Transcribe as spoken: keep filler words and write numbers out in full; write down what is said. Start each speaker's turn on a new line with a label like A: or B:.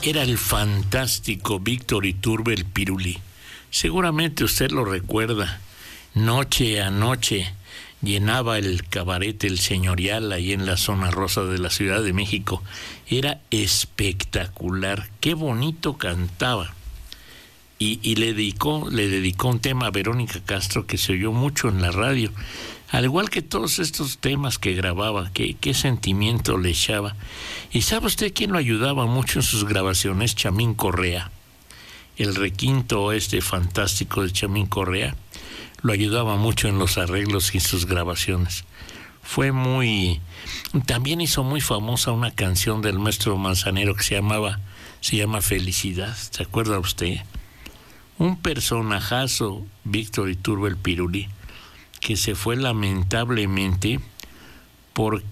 A: era el fantástico Víctor Iturbe el Pirulí. Seguramente usted lo recuerda. Noche a noche llenaba el cabaret El Señorial ahí en la zona rosa de la Ciudad de México. Era espectacular, qué bonito cantaba. Y, y le dedicó, le dedicó un tema a Verónica Castro que se oyó mucho en la radio. Al igual que todos estos temas que grababa, qué, qué sentimiento le echaba. ¿Y sabe usted quién lo ayudaba mucho en sus grabaciones? Chamín Correa. El requinto este fantástico de Chamín Correa lo ayudaba mucho en los arreglos y sus grabaciones. Fue muy... También hizo muy famosa una canción del maestro Manzanero que se llamaba, se llama Felicidad. ¿Se acuerda usted? Un personajazo, Víctor Iturbe el Pirulí, que se fue lamentablemente porque